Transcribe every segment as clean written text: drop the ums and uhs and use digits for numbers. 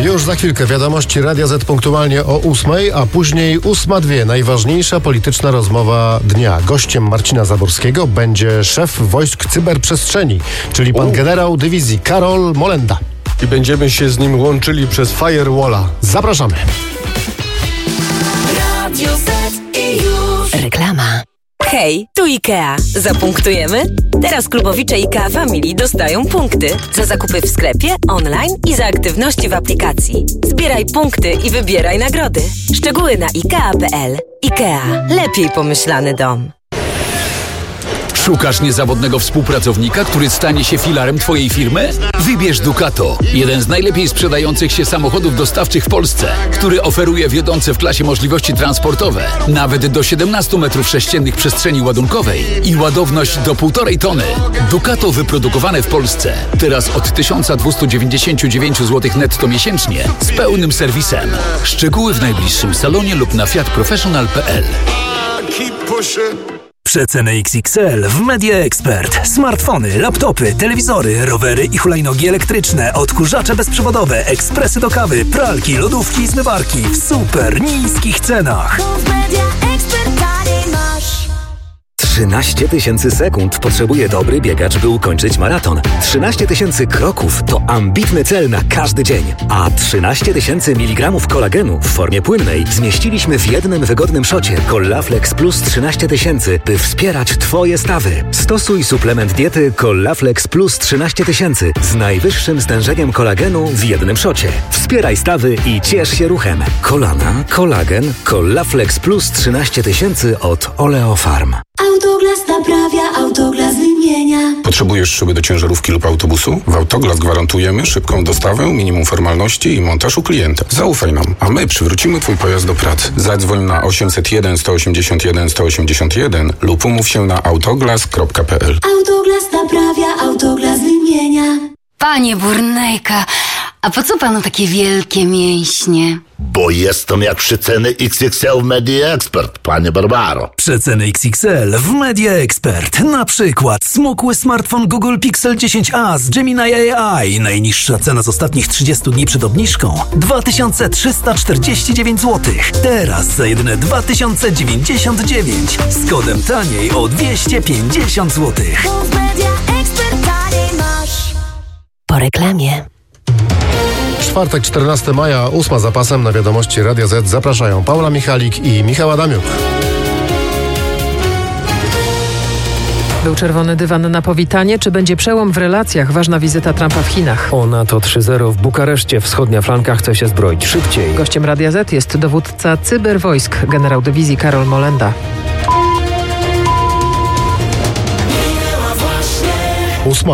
Już za chwilkę wiadomości Radia Z punktualnie o 8:00, a później 8:02. Najważniejsza polityczna rozmowa dnia. Gościem Marcina Zaborskiego będzie szef wojsk cyberprzestrzeni, czyli pan generał dywizji Karol Molenda. I będziemy się z nim łączyli przez firewalla. Zapraszamy. Radio Z i już. Reklama. Hej, tu IKEA. Zapunktujemy? Teraz klubowicze IKEA Family dostają punkty za zakupy w sklepie, online i za aktywności w aplikacji. Zbieraj punkty i wybieraj nagrody. Szczegóły na ikea.pl. IKEA. Lepiej pomyślany dom. Szukasz niezawodnego współpracownika, który stanie się filarem Twojej firmy? Wybierz Ducato, jeden z najlepiej sprzedających się samochodów dostawczych w Polsce, który oferuje wiodące w klasie możliwości transportowe, nawet do 17 m3 przestrzeni ładunkowej i ładowność do 1,5 tony. Ducato wyprodukowane w Polsce, teraz od 1299 zł netto miesięcznie, z pełnym serwisem. Szczegóły w najbliższym salonie lub na fiatprofessional.pl. Przeceny XXL w Media Expert. Smartfony, laptopy, telewizory, rowery i hulajnogi elektryczne, odkurzacze bezprzewodowe, ekspresy do kawy, pralki, lodówki i zmywarki w super niskich cenach. 13 000 sekund potrzebuje dobry biegacz, by ukończyć maraton. 13 000 kroków to ambitny cel na każdy dzień. A 13 000 mg kolagenu w formie płynnej zmieściliśmy w jednym wygodnym szocie Collaflex Plus 13 000, by wspierać Twoje stawy. Stosuj suplement diety Collaflex Plus 13 000 z najwyższym stężeniem kolagenu w jednym szocie. Wspieraj stawy i ciesz się ruchem. Kolana, kolagen, Collaflex Plus 13 000 od Oleofarm. Autoglas naprawia, Autoglas wymienia. Potrzebujesz szyby do ciężarówki lub autobusu? W Autoglas gwarantujemy szybką dostawę, minimum formalności i montaż u klienta. Zaufaj nam, a my przywrócimy Twój pojazd do pracy. Zadzwoń na 801 181 181 lub umów się na autoglas.pl. Autoglas naprawia, Autoglas wymienia. Panie Burnejka, a po co panu takie wielkie mięśnie? Bo jestem jak przeceny XXL w Media Expert, panie Barbaro. Przeceny XXL w Media Expert. Na przykład smukły smartfon Google Pixel 10a z Gemini AI. Najniższa cena z ostatnich 30 dni przed obniżką 2349 zł. Teraz za jedyne 2099 z kodem taniej o 250 zł. W Media Expert taniej masz. Po reklamie. Czwartek, 14 maja, 8 zapasem na wiadomości Radia Z zapraszają Paula Michalik i Michał Adamiuk. Był czerwony dywan na powitanie. Czy będzie przełom w relacjach? Ważna wizyta Trumpa w Chinach. O NATO 3-0 w Bukareszcie. Wschodnia flanka chce się zbroić szybciej. Gościem Radia Z jest dowódca cyberwojsk, generał dywizji Karol Molenda. 8.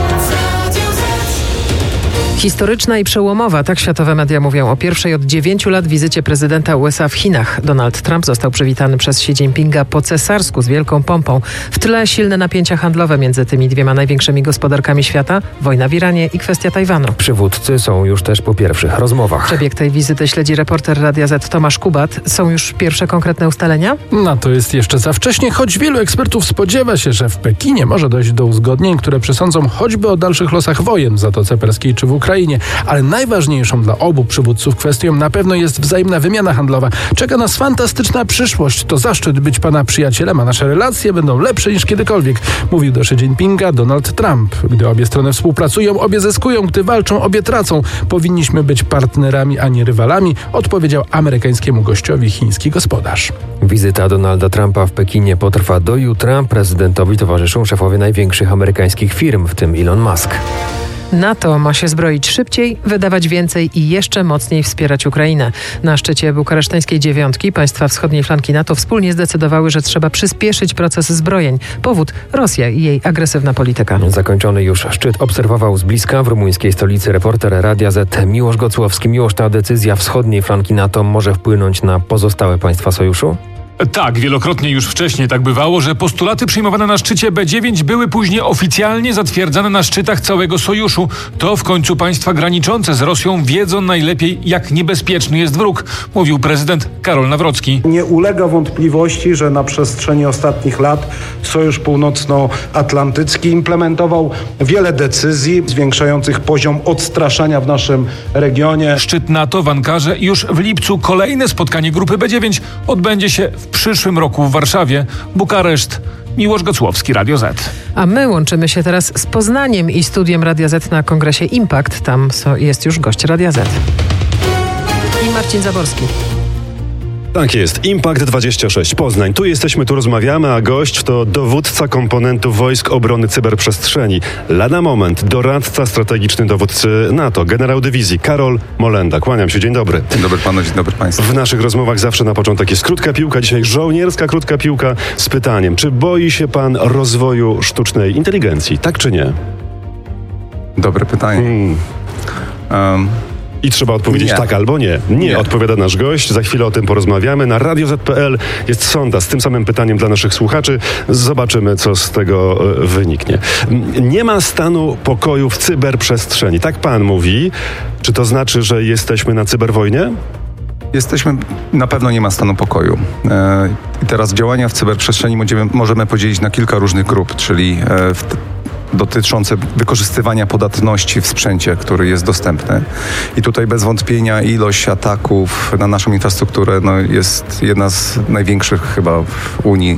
Historyczna i przełomowa, tak światowe media mówią o pierwszej od 9 lat wizycie prezydenta USA w Chinach. Donald Trump został przywitany przez Xi Jinpinga po cesarsku z wielką pompą. W tle silne napięcia handlowe między tymi dwiema największymi gospodarkami świata, wojna w Iranie i kwestia Tajwanu. Przywódcy są już też po pierwszych rozmowach. Przebieg tej wizyty śledzi reporter Radia Z Tomasz Kubat. Są już pierwsze konkretne ustalenia? Na to jest jeszcze za wcześnie, choć wielu ekspertów spodziewa się, że w Pekinie może dojść do uzgodnień, które przesądzą choćby o dalszych losach wojen w Zatoce Perskiej czy w Ukrainie. Ale najważniejszą dla obu przywódców kwestią na pewno jest wzajemna wymiana handlowa. Czeka nas fantastyczna przyszłość. To zaszczyt być pana przyjacielem, a nasze relacje będą lepsze niż kiedykolwiek, mówił do Xi Jinpinga Donald Trump. Gdy obie strony współpracują, obie zyskują. Gdy walczą, obie tracą. Powinniśmy być partnerami, a nie rywalami, odpowiedział amerykańskiemu gościowi chiński gospodarz. Wizyta Donalda Trumpa w Pekinie potrwa do jutra. Prezydentowi towarzyszą szefowie największych amerykańskich firm, w tym Elon Musk. NATO ma się zbroić szybciej, wydawać więcej i jeszcze mocniej wspierać Ukrainę. Na szczycie bukareszteńskiej dziewiątki państwa wschodniej flanki NATO wspólnie zdecydowały, że trzeba przyspieszyć proces zbrojeń. Powód – Rosja i jej agresywna polityka. Zakończony już szczyt obserwował z bliska w rumuńskiej stolicy reporter Radia Z Miłosz Gocłowski. Miłosz, ta decyzja wschodniej flanki NATO może wpłynąć na pozostałe państwa sojuszu? Tak, wielokrotnie już wcześniej tak bywało, że postulaty przyjmowane na szczycie B9 były później oficjalnie zatwierdzane na szczytach całego sojuszu. To w końcu państwa graniczące z Rosją wiedzą najlepiej, jak niebezpieczny jest wróg, mówił prezydent Karol Nawrocki. Nie ulega wątpliwości, że na przestrzeni ostatnich lat Sojusz Północnoatlantycki implementował wiele decyzji zwiększających poziom odstraszania w naszym regionie. Szczyt NATO w Ankarze już w lipcu. Kolejne spotkanie grupy B9 odbędzie się w przyszłym roku w Warszawie. Bukareszt. Miłosz Gocłowski, Radio Z. A my łączymy się teraz z Poznaniem i studiem Radia Z na kongresie Impact. Tam jest już gość Radia Z. I Marcin Zaborski. Tak jest, Impact 26 Poznań. Tu jesteśmy, tu rozmawiamy, a gość to dowódca komponentów Wojsk Obrony Cyberprzestrzeni. Lada moment, doradca strategiczny dowódcy NATO, generał dywizji Karol Molenda. Kłaniam się, dzień dobry. Dzień dobry panu, dzień dobry państwu. W naszych rozmowach zawsze na początek jest krótka piłka, dzisiaj żołnierska krótka piłka z pytaniem, czy boi się pan rozwoju sztucznej inteligencji, tak czy nie? Dobre pytanie. I trzeba odpowiedzieć tak albo nie. Nie odpowiada nasz gość. Za chwilę o tym porozmawiamy. Na radioz.pl jest sonda z tym samym pytaniem dla naszych słuchaczy. Zobaczymy, co z tego wyniknie. Nie ma stanu pokoju w cyberprzestrzeni. Tak pan mówi. Czy to znaczy, że jesteśmy na cyberwojnie? Na pewno nie ma stanu pokoju. I teraz działania w cyberprzestrzeni możemy podzielić na kilka różnych grup, czyli dotyczące wykorzystywania podatności w sprzęcie, który jest dostępny. I tutaj bez wątpienia ilość ataków na naszą infrastrukturę jest jedna z największych chyba w Unii,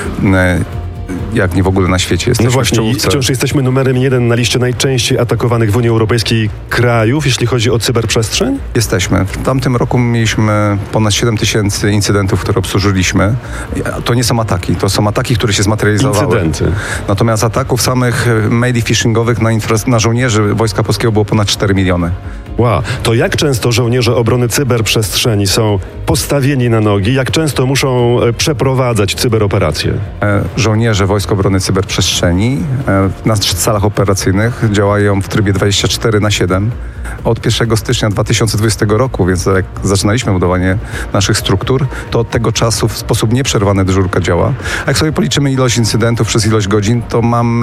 jak nie w ogóle na świecie. No właśnie, wciąż jesteśmy numerem 1 na liście najczęściej atakowanych w Unii Europejskiej krajów, jeśli chodzi o cyberprzestrzeń? Jesteśmy. W tamtym roku mieliśmy ponad 7 000 incydentów, które obsłużyliśmy. To nie są ataki, to są ataki, które się zmaterializowały. Incydenty. Natomiast ataków samych maili phishingowych na żołnierzy Wojska Polskiego było ponad 4 miliony. Wow. To jak często żołnierze obrony cyberprzestrzeni są postawieni na nogi? Jak często muszą przeprowadzać cyberoperacje? Żołnierze Wojsk Obrony Cyberprzestrzeni na salach operacyjnych działają w trybie 24/7 od 1 stycznia 2020 roku, więc jak zaczynaliśmy budowanie naszych struktur, to od tego czasu w sposób nieprzerwany dyżurka działa. A jak sobie policzymy ilość incydentów przez ilość godzin, to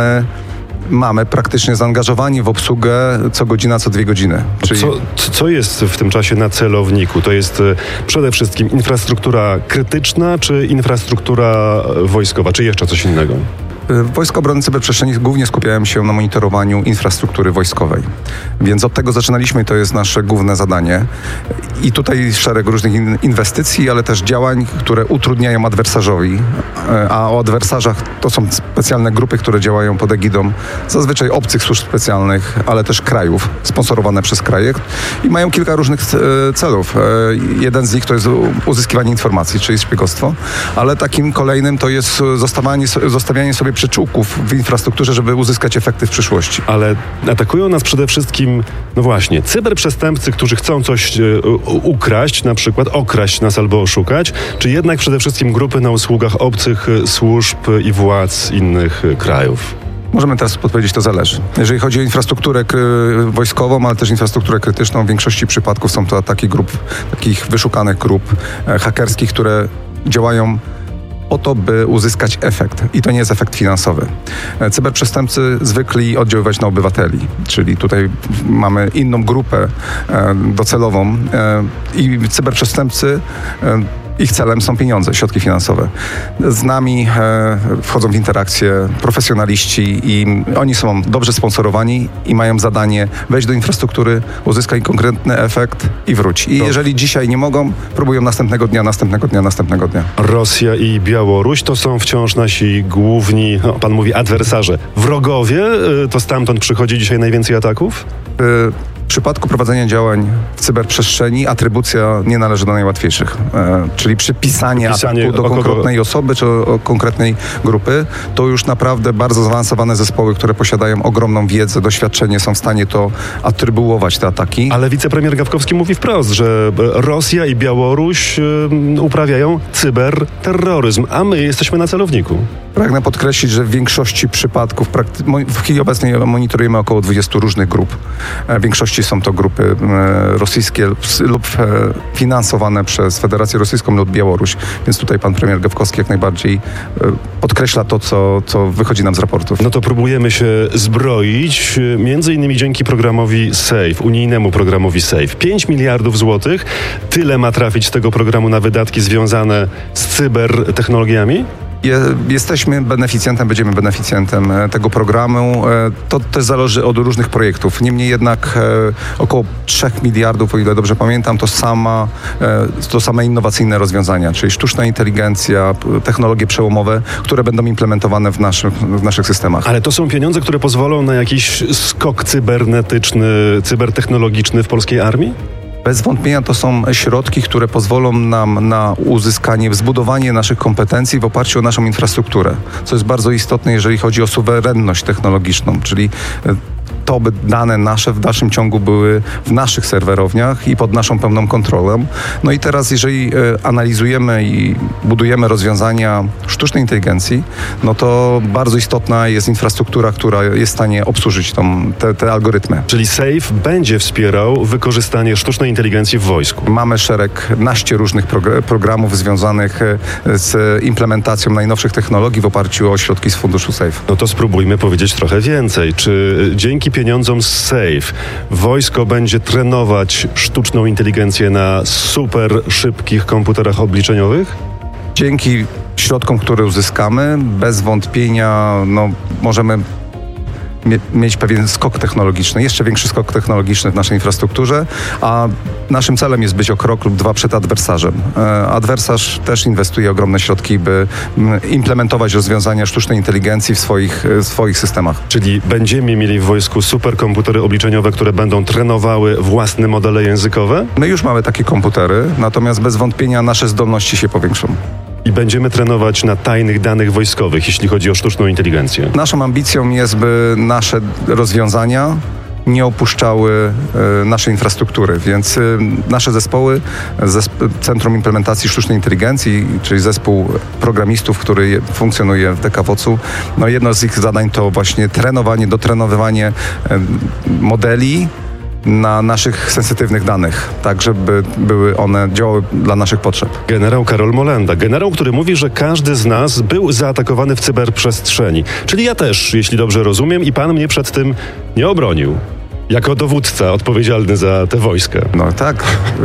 mamy praktycznie zaangażowanie w obsługę co godzina, co 2 godziny. Czyli... Co jest w tym czasie na celowniku? To jest przede wszystkim infrastruktura krytyczna, czy infrastruktura wojskowa, czy jeszcze coś innego? Wojska Obrony Cyberprzestrzeni głównie skupiają się na monitorowaniu infrastruktury wojskowej. Więc od tego zaczynaliśmy i to jest nasze główne zadanie. I tutaj szereg różnych inwestycji, ale też działań, które utrudniają adwersarzowi. A o adwersarzach to są specjalne grupy, które działają pod egidą zazwyczaj obcych służb specjalnych, ale też krajów, sponsorowane przez kraje i mają kilka różnych celów. Jeden z nich to jest uzyskiwanie informacji, czyli szpiegostwo, ale takim kolejnym to jest zostawianie sobie przyczółków w infrastrukturze, żeby uzyskać efekty w przyszłości. Ale atakują nas przede wszystkim, no właśnie, cyberprzestępcy, którzy chcą coś ukraść, na przykład okraść nas albo oszukać, czy jednak przede wszystkim grupy na usługach obcych służb i władz innych krajów? Możemy teraz podpowiedzieć, to zależy. Jeżeli chodzi o infrastrukturę wojskową, ale też infrastrukturę krytyczną, w większości przypadków są to ataki grup, takich wyszukanych grup hakerskich, które działają o to, by uzyskać efekt. I to nie jest efekt finansowy. Cyberprzestępcy zwykli oddziaływać na obywateli, czyli tutaj mamy inną grupę docelową i cyberprzestępcy ich celem są pieniądze, środki finansowe. Z nami wchodzą w interakcje profesjonaliści i oni są dobrze sponsorowani i mają zadanie wejść do infrastruktury, uzyskać konkretny efekt i wróć. I jeżeli dzisiaj nie mogą, próbują następnego dnia. Rosja i Białoruś to są wciąż nasi główni, pan mówi adwersarze, wrogowie? To stamtąd przychodzi dzisiaj najwięcej ataków? W przypadku prowadzenia działań w cyberprzestrzeni atrybucja nie należy do najłatwiejszych. Czyli przypisanie ataku do konkretnej osoby czy konkretnej grupy, to już naprawdę bardzo zaawansowane zespoły, które posiadają ogromną wiedzę, doświadczenie, są w stanie to atrybuować, te ataki. Ale wicepremier Gawkowski mówi wprost, że Rosja i Białoruś uprawiają cyberterroryzm, a my jesteśmy na celowniku. Pragnę podkreślić, że w większości przypadków, w chwili obecnej monitorujemy około 20 różnych grup. W większości większości są to grupy rosyjskie lub finansowane przez Federację Rosyjską lub Białoruś. Więc tutaj pan premier Gawkowski jak najbardziej podkreśla to, co wychodzi nam z raportów. No to próbujemy się zbroić, między innymi dzięki programowi SAFE, unijnemu programowi SAFE. 5 miliardów złotych, tyle ma trafić z tego programu na wydatki związane z cybertechnologiami? Jesteśmy beneficjentem, będziemy beneficjentem tego programu. To też zależy od różnych projektów. Niemniej jednak około 3 miliardów, o ile dobrze pamiętam, to same innowacyjne rozwiązania, czyli sztuczna inteligencja, technologie przełomowe, które będą implementowane w naszych systemach. Ale to są pieniądze, które pozwolą na jakiś skok cybernetyczny, cybertechnologiczny w polskiej armii? Bez wątpienia to są środki, które pozwolą nam na uzyskanie, zbudowanie naszych kompetencji w oparciu o naszą infrastrukturę, co jest bardzo istotne, jeżeli chodzi o suwerenność technologiczną, czyli to, by dane nasze w dalszym ciągu były w naszych serwerowniach i pod naszą pełną kontrolą. No i teraz, jeżeli analizujemy i budujemy rozwiązania sztucznej inteligencji, no to bardzo istotna jest infrastruktura, która jest w stanie obsłużyć te algorytmy. Czyli SAFE będzie wspierał wykorzystanie sztucznej inteligencji w wojsku. Mamy naście różnych programów związanych z implementacją najnowszych technologii w oparciu o środki z funduszu SAFE. No to spróbujmy powiedzieć trochę więcej. Czy dzięki pieniądzom z SAFE wojsko będzie trenować sztuczną inteligencję na super szybkich komputerach obliczeniowych? Dzięki środkom, które uzyskamy, bez wątpienia możemy mieć pewien skok technologiczny, jeszcze większy skok technologiczny w naszej infrastrukturze, a naszym celem jest być o krok lub dwa przed adwersarzem. Adwersarz też inwestuje ogromne środki, by implementować rozwiązania sztucznej inteligencji w swoich systemach. Czyli będziemy mieli w wojsku superkomputery obliczeniowe, które będą trenowały własne modele językowe? My już mamy takie komputery, natomiast bez wątpienia nasze zdolności się powiększą. I będziemy trenować na tajnych danych wojskowych, jeśli chodzi o sztuczną inteligencję. Naszą ambicją jest, by nasze rozwiązania nie opuszczały naszej infrastruktury, więc nasze zespoły, Centrum Implementacji Sztucznej Inteligencji, czyli zespół programistów, który funkcjonuje w DKWOC-u, jedno z ich zadań to właśnie dotrenowywanie modeli na naszych sensytywnych danych, tak żeby były one działały dla naszych potrzeb. Generał Karol Molenda, generał, który mówi, że każdy z nas był zaatakowany w cyberprzestrzeni. Czyli ja też, jeśli dobrze rozumiem, i pan mnie przed tym nie obronił. Jako dowódca odpowiedzialny za tę wojskę. No tak,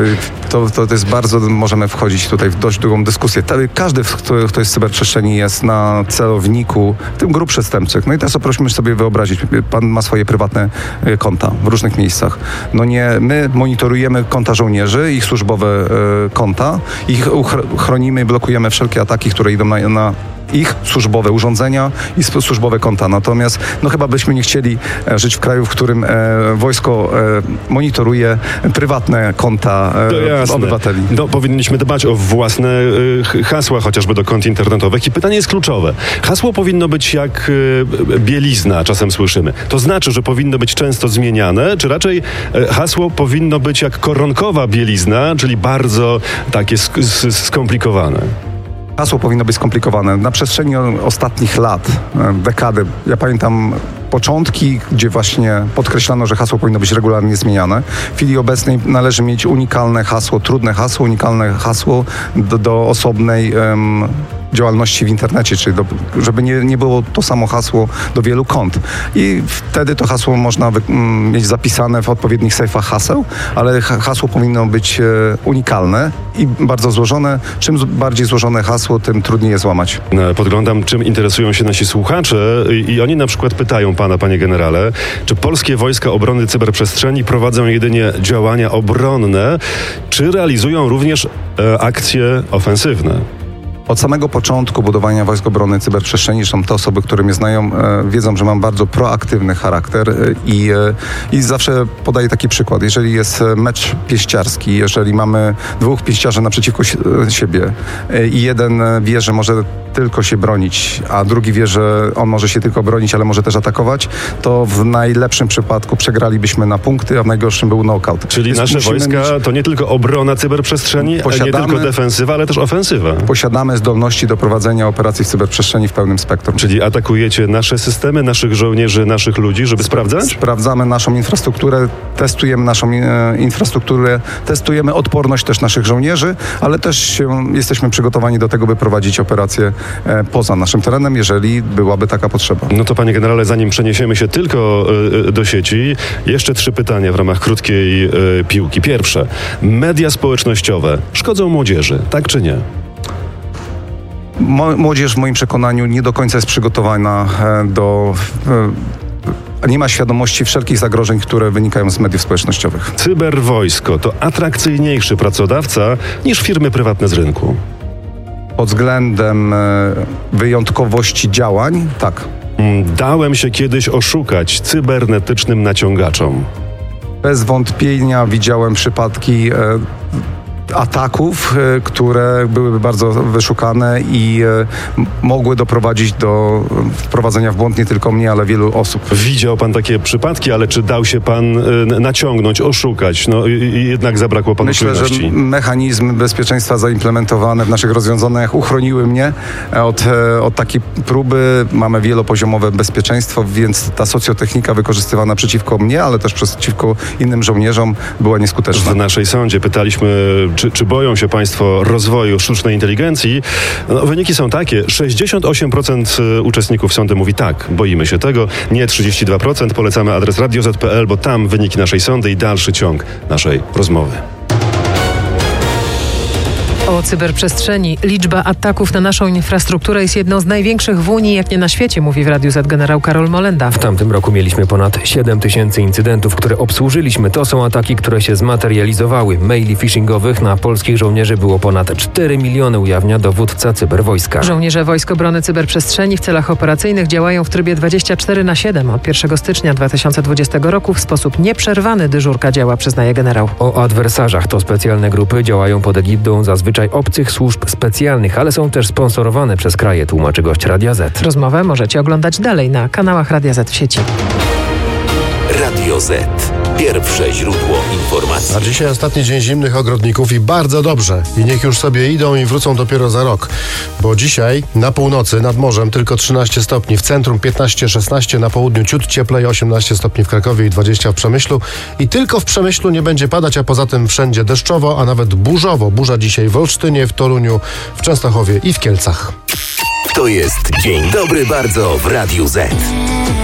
to jest bardzo, możemy wchodzić tutaj w dość długą dyskusję. Każdy, kto jest w cyberprzestrzeni, jest na celowniku, w tym grup przestępczych. No i teraz prosimy sobie wyobrazić, pan ma swoje prywatne konta w różnych miejscach. My monitorujemy konta żołnierzy, ich służbowe konta, ich chronimy i blokujemy wszelkie ataki, które idą na ich służbowe urządzenia i służbowe konta. Natomiast chyba byśmy nie chcieli żyć w kraju, w którym wojsko monitoruje prywatne konta obywateli. Powinniśmy dbać o własne hasła, chociażby do kont internetowych. I pytanie jest kluczowe. Hasło powinno być jak bielizna, czasem słyszymy. To znaczy, że powinno być często zmieniane, czy raczej hasło powinno być jak koronkowa bielizna, czyli bardzo takie skomplikowane? Hasło powinno być skomplikowane. Na przestrzeni ostatnich lat, dekady, ja pamiętam początki, gdzie właśnie podkreślano, że hasło powinno być regularnie zmieniane. W chwili obecnej należy mieć unikalne hasło, trudne hasło, unikalne hasło do osobnej działalności w internecie, czyli żeby nie było to samo hasło do wielu kont. I wtedy to hasło można mieć zapisane w odpowiednich sejfach haseł, ale hasło powinno być unikalne i bardzo złożone. Czym bardziej złożone hasło, tym trudniej je złamać. Podglądam, czym interesują się nasi słuchacze i oni na przykład pytają pana, panie generale, czy polskie wojska obrony cyberprzestrzeni prowadzą jedynie działania obronne, czy realizują również akcje ofensywne? Od samego początku budowania Wojsk Obrony Cyberprzestrzeni, zresztą te osoby, które mnie znają, wiedzą, że mam bardzo proaktywny charakter i zawsze podaję taki przykład. Jeżeli jest mecz pięściarski, jeżeli mamy dwóch pięściarzy naprzeciwko siebie i jeden wie, że może tylko się bronić, a drugi wie, że on może się tylko bronić, ale może też atakować, to w najlepszym przypadku przegralibyśmy na punkty, a w najgorszym był knockout. Czyli nasze wojska to nie tylko obrona cyberprzestrzeni, nie tylko defensywa, ale też ofensywa. Posiadamy mamy zdolności do prowadzenia operacji w cyberprzestrzeni w pełnym spektrum. Czyli atakujecie nasze systemy, naszych żołnierzy, naszych ludzi, żeby sprawdzać? Sprawdzamy naszą infrastrukturę, testujemy naszą infrastrukturę, testujemy odporność też naszych żołnierzy, ale też jesteśmy przygotowani do tego, by prowadzić operacje poza naszym terenem, jeżeli byłaby taka potrzeba. No to panie generale, zanim przeniesiemy się tylko do sieci, jeszcze 3 pytania w ramach krótkiej piłki. Pierwsze, media społecznościowe szkodzą młodzieży, tak czy nie? Młodzież w moim przekonaniu nie do końca jest przygotowana nie ma świadomości wszelkich zagrożeń, które wynikają z mediów społecznościowych. Cyberwojsko to atrakcyjniejszy pracodawca niż firmy prywatne z rynku? Pod względem wyjątkowości działań, tak. Dałem się kiedyś oszukać cybernetycznym naciągaczom. Bez wątpienia widziałem przypadki ataków, które byłyby bardzo wyszukane i mogły doprowadzić do wprowadzenia w błąd nie tylko mnie, ale wielu osób. Widział pan takie przypadki, ale czy dał się pan naciągnąć, oszukać? No i jednak zabrakło panu czujności. Myślę, że mechanizmy bezpieczeństwa zaimplementowane w naszych rozwiązaniach uchroniły mnie od takiej próby. Mamy wielopoziomowe bezpieczeństwo, więc ta socjotechnika wykorzystywana przeciwko mnie, ale też przeciwko innym żołnierzom była nieskuteczna. W naszej sądzie pytaliśmy, czy boją się państwo rozwoju sztucznej inteligencji? No, wyniki są takie. 68% uczestników sądu mówi tak, boimy się tego. Nie 32%. Polecamy adres radio.z.pl, bo tam wyniki naszej sądy i dalszy ciąg naszej rozmowy. O cyberprzestrzeni. Liczba ataków na naszą infrastrukturę jest jedną z największych w Unii, jak nie na świecie, mówi w Radiu Z generał Karol Molenda. W tamtym roku mieliśmy ponad 7 000 incydentów, które obsłużyliśmy. To są ataki, które się zmaterializowały. Maili phishingowych na polskich żołnierzy było ponad 4 miliony, ujawnia dowódca cyberwojska. Żołnierze Wojsk Obrony Cyberprzestrzeni w celach operacyjnych działają w trybie 24/7. Od 1 stycznia 2020 roku w sposób nieprzerwany dyżurka działa, przyznaje generał. O adwersarzach to specjalne grupy działają pod egidą zazwyczaj obcych służb specjalnych, ale są też sponsorowane przez kraje, tłumaczy gość Radia Z. Rozmowę możecie oglądać dalej na kanałach Radia Z w sieci. Radio Z. Pierwsze źródło informacji. A dzisiaj ostatni dzień zimnych ogrodników i bardzo dobrze. I niech już sobie idą i wrócą dopiero za rok. Bo dzisiaj na północy nad morzem tylko 13 stopni, w centrum 15-16, na południu ciut cieplej, 18 stopni w Krakowie i 20 w Przemyślu. I tylko w Przemyślu nie będzie padać, a poza tym wszędzie deszczowo, a nawet burzowo. Burza dzisiaj w Olsztynie, w Toruniu, w Częstochowie i w Kielcach. To jest Dzień Dobry Bardzo w Radiu Z.